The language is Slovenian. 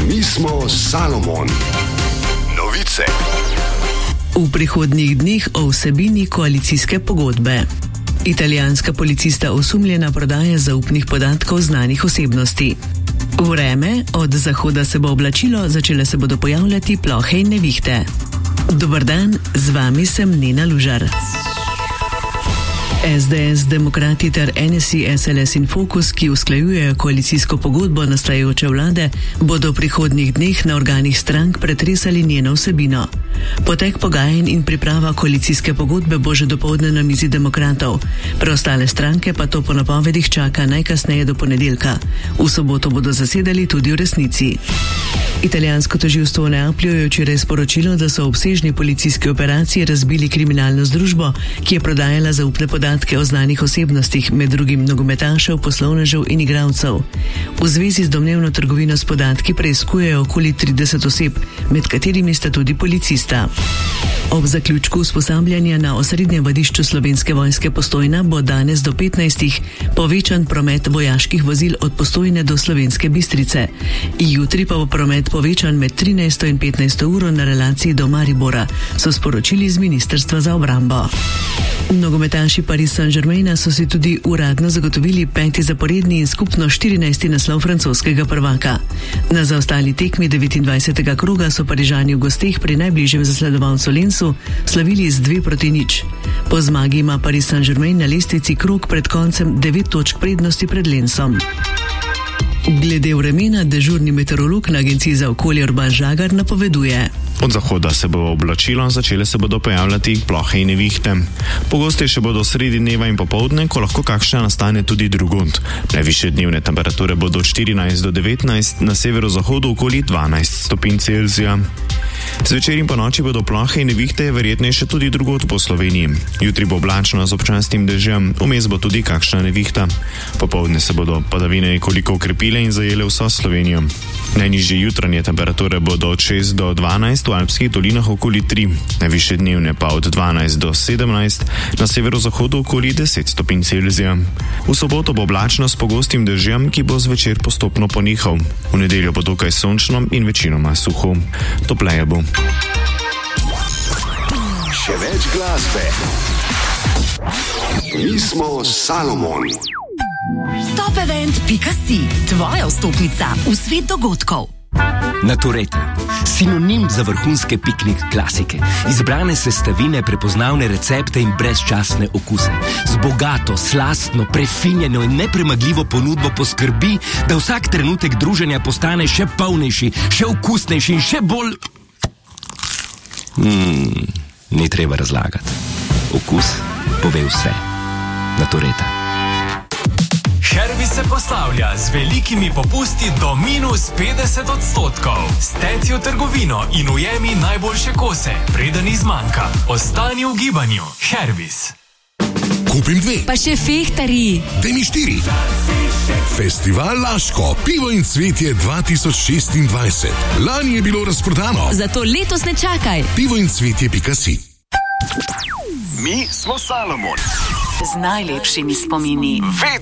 Mi smo Salomon. Novice. V prihodnjih dneh o vsebini koalicijske pogodbe. Italijanska policista osumljena prodaje zaupnih podatkov znanih osebnosti. Vreme, od zahoda se bo oblačilo, začele se bodo pojavljati plohe in nevihte. Dober dan, z vami sem Nena Lužar. SDS, Demokrati ter NSI, SLS in Fokus, ki usklajujejo koalicijsko pogodbo nastajajoče vlade, bodo v prihodnjih dneh na organih strank pretresali njeno vsebino. Potek pogajanj in priprava koalicijske pogodbe bo že dopoldne na mizi demokratov. Preostale stranke pa to po napovedih čaka najkasneje do ponedeljka. V soboto bodo zasedali tudi v resnici. Italijansko tožilstvo v Neaplju je včeraj sporočilo, da so v obsežni policijski operaciji razbili kriminalno združbo, ki je prodajala zaupne podatke o znanih osebnostih, med drugim nogometašev, poslovnežev in igralcev. V zvezi z domnevno trgovino s podatki preiskujejo okoli 30 oseb, med katerimi sta tudi policista. Ob zaključku usposabljanja na osrednjem vadišču Slovenske vojske Postojna bo danes do 15. povečan promet vojaških vozil od Postojne do Slovenske Bistrice. Jutri pa bo promet povečan med 13. in 15. uro na relaciji do Maribora, so sporočili z Ministrstva za obrambo. Nogometaši Paris Saint-Germaina so si tudi uradno zagotovili 5. zaporedni in skupno 14. naslov francoskega prvaka. Na zaostali tekmi 29. kroga so Parižani v gosteh pri najbližjem zasledovalcu Lensu slavili z 2-0. Po zmagi ima Paris Saint-Germain na lestvici krog pred koncem 9 točk prednosti pred Lensom. Glede vremena dežurni meteorolog na Agenciji za okolje Urban Žagar napoveduje. Od zahoda se bo oblačilo, začele se bodo pojavljati plohe in nevihte. Pogostejše bodo sredi dneva in popoldne, ko lahko kakšna nastane tudi drugod. Najvišje dnevne temperature bodo od 14 do 19, na severozahodu okoli 12 stopinj Celzija. Zvečer in po noči bodo plohe in nevihte verjetnejše tudi drugod po Sloveniji. Jutri bo oblačno z občasnim dežjem, vmes bo tudi kakšna nevihta. Popoldne se bodo padavine nekoliko ukrepile in zajele vso Slovenijo. Najnižje jutranje temperature bodo od 6 do 12, v alpskih dolinah okoli 3, najvišje dnevne pa od 12 do 17, na severozahodu okoli 10 stopinj Celzija. V soboto bo oblačno s pogostim dežjem, ki bo zvečer postopno ponehal. V nedeljo bo dokaj sončno in večinoma suho. Topleje bo. Še več glasbe. Mi smo Salomon. Topevent.si, tvoja vstopnica v svet dogodkov. Natureta, sinonim za vrhunske piknik klasike. Izbrane sestavine, prepoznavne recepte in brezčasne okuse. Z bogato, slastno, prefinjeno in nepremagljivo ponudbo poskrbi, da vsak trenutek druženja postane še polnejši, še okusnejši in še bolj... Ni treba razlagati. Okus pove vse. Natureta. Herbis se poslavlja z velikimi popusti do -50%. Steci v trgovino in ujemi najboljše kose, preden izmanjka. Ostani v gibanju. Herbis. Kupim 2. Pa še fehtari. Daj mi 4. Festival Laško, pivo in cvetje 2026. Lani je bilo razprodano. Zato letos ne čakaj. pivoincvetje.si. Mi smo Salomon. Z najlepšimi spomini.